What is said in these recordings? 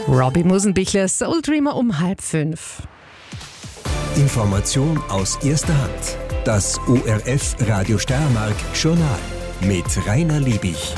Robbie Musenbichler, Soul Dreamer um 4:30. Information aus erster Hand. Das ORF Radio Steiermark Journal mit Rainer Liebich.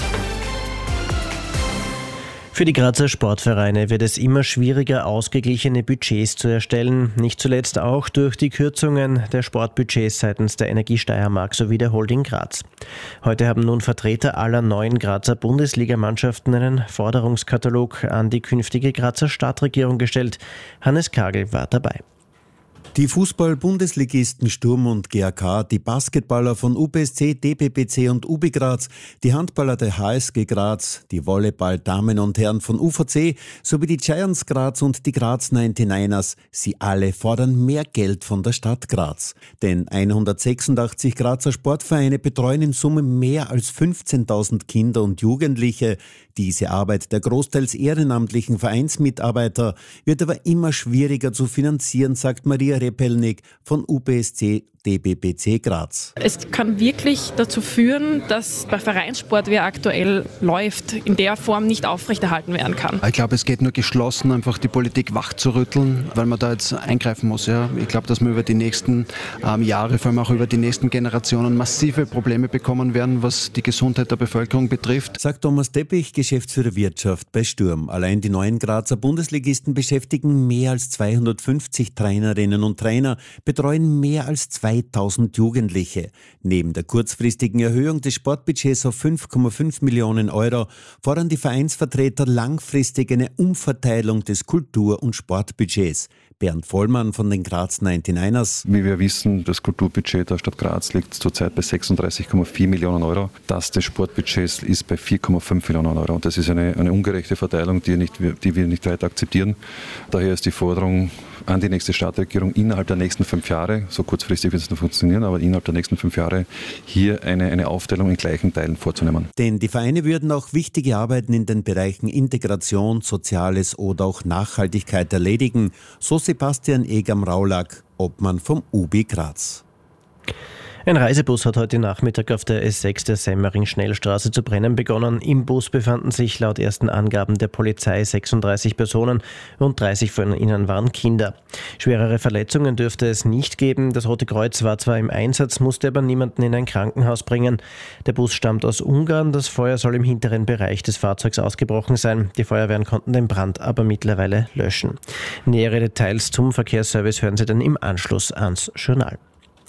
Für die Grazer Sportvereine wird es immer schwieriger, ausgeglichene Budgets zu erstellen. Nicht zuletzt auch durch die Kürzungen der Sportbudgets seitens der Energie Steiermark sowie der Holding Graz. Heute haben nun Vertreter aller 9 Grazer Bundesligamannschaften einen Forderungskatalog an die künftige Grazer Stadtregierung gestellt. Hannes Kagel war dabei. Die Fußball-Bundesligisten Sturm und GAK, die Basketballer von UPSC, DBBC und UB Graz, die Handballer der HSG Graz, die Volleyball-Damen und Herren von UVC sowie die Giants Graz und die Graz 99ers, sie alle fordern mehr Geld von der Stadt Graz. Denn 186 Grazer Sportvereine betreuen in Summe mehr als 15.000 Kinder und Jugendliche. Diese Arbeit der großteils ehrenamtlichen Vereinsmitarbeiter wird aber immer schwieriger zu finanzieren, sagt Maria Repelnik von UPSC DBBC Graz. Es kann wirklich dazu führen, dass bei Vereinssport, wie er aktuell läuft, in der Form nicht aufrechterhalten werden kann. Ich glaube, es geht nur geschlossen, einfach die Politik wachzurütteln, weil man da jetzt eingreifen muss. Ja. Ich glaube, dass wir über die nächsten Jahre, vor allem auch über die nächsten Generationen, massive Probleme bekommen werden, was die Gesundheit der Bevölkerung betrifft. Sagt Thomas Teppich, Geschäftsführer Wirtschaft bei Sturm. Allein die 9 Grazer Bundesligisten beschäftigen mehr als 250 Trainerinnen und Trainer, betreuen mehr als 2000 Jugendliche. Neben der kurzfristigen Erhöhung des Sportbudgets auf 5,5 Millionen Euro fordern die Vereinsvertreter langfristig eine Umverteilung des Kultur- und Sportbudgets. Bernd Vollmann von den Graz 99ers. Wie wir wissen, das Kulturbudget der Stadt Graz liegt zurzeit bei 36,4 Millionen Euro. Das des Sportbudgets ist bei 4,5 Millionen Euro. Und das ist eine ungerechte Verteilung, die wir nicht weiter akzeptieren. Daher ist die Forderung an die nächste Stadtregierung innerhalb der nächsten 5 Jahre, so kurzfristig wird es noch funktionieren, aber innerhalb der nächsten 5 Jahre hier eine Aufteilung in gleichen Teilen vorzunehmen. Denn die Vereine würden auch wichtige Arbeiten in den Bereichen Integration, Soziales oder auch Nachhaltigkeit erledigen, so Sebastian Egam-Raulack, Obmann vom UB Graz. Ein Reisebus hat heute Nachmittag auf der S6 der Semmering-Schnellstraße zu brennen begonnen. Im Bus befanden sich laut ersten Angaben der Polizei 36 Personen und 30 von ihnen waren Kinder. Schwerere Verletzungen dürfte es nicht geben. Das Rote Kreuz war zwar im Einsatz, musste aber niemanden in ein Krankenhaus bringen. Der Bus stammt aus Ungarn. Das Feuer soll im hinteren Bereich des Fahrzeugs ausgebrochen sein. Die Feuerwehren konnten den Brand aber mittlerweile löschen. Nähere Details zum Verkehrsservice hören Sie dann im Anschluss ans Journal.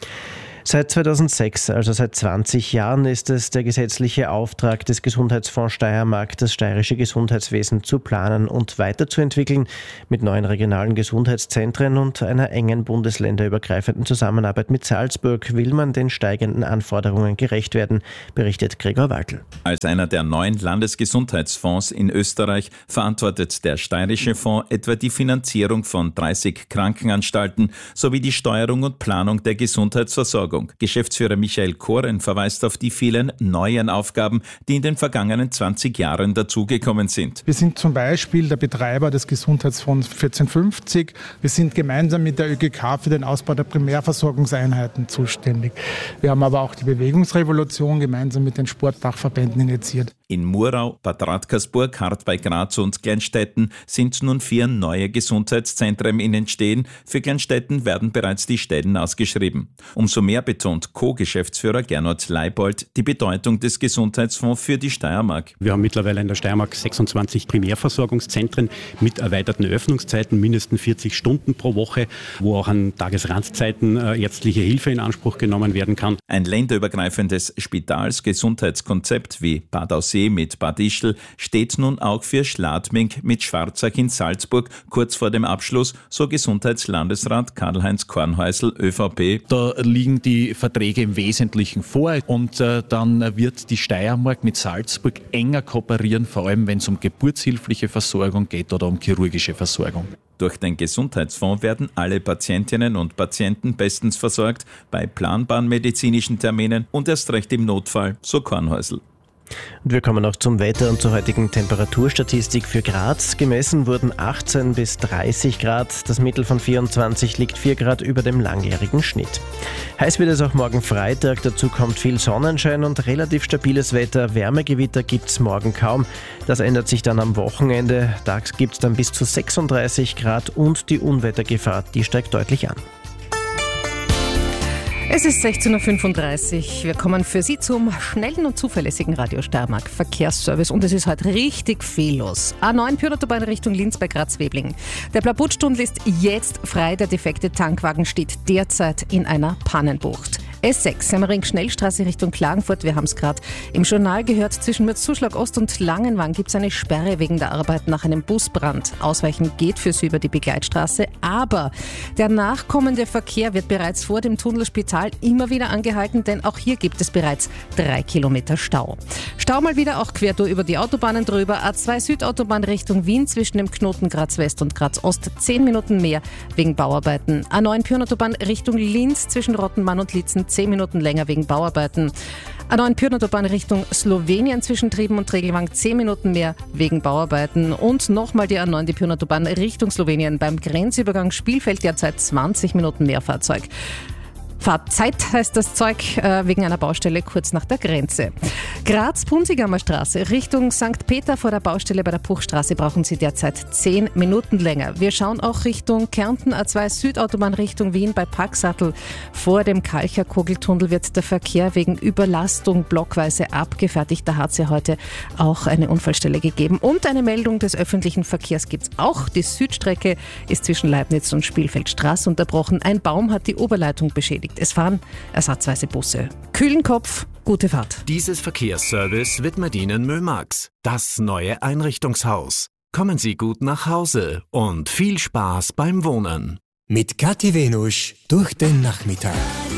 Seit 2006, also seit 20 Jahren, ist es der gesetzliche Auftrag des Gesundheitsfonds Steiermark, das steirische Gesundheitswesen zu planen und weiterzuentwickeln. Mit 9 regionalen Gesundheitszentren und einer engen bundesländerübergreifenden Zusammenarbeit mit Salzburg will man den steigenden Anforderungen gerecht werden, berichtet Gregor Waltl. Als einer der 9 Landesgesundheitsfonds in Österreich verantwortet der steirische Fonds etwa die Finanzierung von 30 Krankenanstalten sowie die Steuerung und Planung der Gesundheitsversorgung. Geschäftsführer Michael Koren verweist auf die vielen neuen Aufgaben, die in den vergangenen 20 Jahren dazugekommen sind. Wir sind zum Beispiel der Betreiber des Gesundheitsfonds 1450. Wir sind gemeinsam mit der ÖGK für den Ausbau der Primärversorgungseinheiten zuständig. Wir haben aber auch die Bewegungsrevolution gemeinsam mit den Sportdachverbänden initiiert. In Murau, Bad Radkersburg, Hart bei Graz und Kleinstetten sind nun 4 neue Gesundheitszentren im Entstehen. Für Kleinstetten werden bereits die Stellen ausgeschrieben. Umso mehr betont Co-Geschäftsführer Gernot Leibold die Bedeutung des Gesundheitsfonds für die Steiermark. Wir haben mittlerweile in der Steiermark 26 Primärversorgungszentren mit erweiterten Öffnungszeiten, mindestens 40 Stunden pro Woche, wo auch an Tagesrandzeiten ärztliche Hilfe in Anspruch genommen werden kann. Ein länderübergreifendes Spitalsgesundheitskonzept wie Bad Aussee mit Bad Ischl steht nun auch für Schladming mit Schwarzach in Salzburg kurz vor dem Abschluss, so Gesundheitslandesrat Karl-Heinz Kornhäusl, ÖVP. Da liegen die Verträge im Wesentlichen vor und dann wird die Steiermark mit Salzburg enger kooperieren, vor allem wenn es um geburtshilfliche Versorgung geht oder um chirurgische Versorgung. Durch den Gesundheitsfonds werden alle Patientinnen und Patienten bestens versorgt bei planbaren medizinischen Terminen und erst recht im Notfall, so Kornhäusl. Und wir kommen noch zum Wetter und zur heutigen Temperaturstatistik für Graz. Gemessen wurden 18 bis 30 Grad. Das Mittel von 24 liegt 4 Grad über dem langjährigen Schnitt. Heiß wird es auch morgen Freitag. Dazu kommt viel Sonnenschein und relativ stabiles Wetter. Wärmegewitter gibt es morgen kaum. Das ändert sich dann am Wochenende. Tags gibt es dann bis zu 36 Grad und die Unwettergefahr, die steigt deutlich an. Es ist 16.35 Uhr. Wir kommen für Sie zum schnellen und zuverlässigen Radio Steiermark Verkehrsservice und es ist heute richtig viel los. A9 Pyrotaubahn Richtung Linz bei Graz-Weblingen. Der Blaubutstunnel ist jetzt frei. Der defekte Tankwagen steht derzeit in einer Pannenbucht. S6 Semmering-Schnellstraße Richtung Klagenfurt. Wir haben es gerade im Journal gehört. Zwischen Mürzzuschlag Ost und Langenwang gibt es eine Sperre wegen der Arbeit nach einem Busbrand. Ausweichen geht für Sie über die Begleitstraße, aber der nachkommende Verkehr wird bereits vor dem Tunnelspital immer wieder angehalten, denn auch hier gibt es bereits 3 Kilometer Stau. Stau mal wieder auch quer über die Autobahnen drüber. A2 Südautobahn Richtung Wien zwischen dem Knoten Graz West und Graz Ost 10 Minuten mehr wegen Bauarbeiten. A9 Pyrenautobahn Richtung Linz zwischen Rottenmann und Litzen 10 Minuten länger wegen Bauarbeiten. A9 Pyrenautobahn Richtung Slowenien zwischen Trieben und Tregelwang 10 Minuten mehr wegen Bauarbeiten. Und nochmal die A9, die Pyrenautobahn Richtung Slowenien beim Grenzübergang Spielfeld derzeit 20 Minuten mehr Fahrzeug. Fahrzeit heißt das Zeug wegen einer Baustelle kurz nach der Grenze. Graz-Punzigamer Straße Richtung St. Peter vor der Baustelle bei der Puchstraße brauchen Sie derzeit 10 Minuten länger. Wir schauen auch Richtung Kärnten, A2 Südautobahn Richtung Wien bei Packsattel. Vor dem Kalcher-Kugeltunnel wird der Verkehr wegen Überlastung blockweise abgefertigt. Da hat es ja heute auch eine Unfallstelle gegeben. Und eine Meldung des öffentlichen Verkehrs gibt es auch. Die Südstrecke ist zwischen Leibniz und Spielfeldstraße unterbrochen. Ein Baum hat die Oberleitung beschädigt. Es fahren ersatzweise Busse. Kühlen Kopf, gute Fahrt. Dieses Verkehrsservice widmet Ihnen Mömax, das neue Einrichtungshaus. Kommen Sie gut nach Hause und viel Spaß beim Wohnen. Mit Kathi Venusch durch den Nachmittag.